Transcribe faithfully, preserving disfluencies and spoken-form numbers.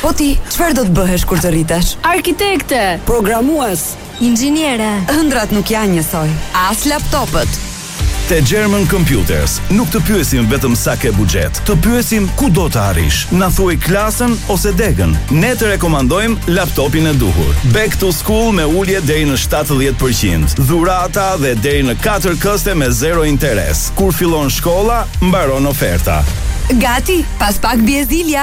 Po ti, çfarë do të bëhesh kur të rritesh? Arkitekte, Programues, inxhiniere. ëndrat nuk janë njësoj. As laptopët. Te German Computers nuk të pyesim vetëm sa ke buxhet, të pyesim ku do të arrish. Na thuaj klasën ose degën. Ne të rekomandojmë laptopin e duhur. Back to school me ulje deri në shtatëdhjetë përqind. Dhurata dhe deri në katër këste me zero interes. Kur fillon shkolla, mbaron oferta. Gati, pas pak bie Zilja.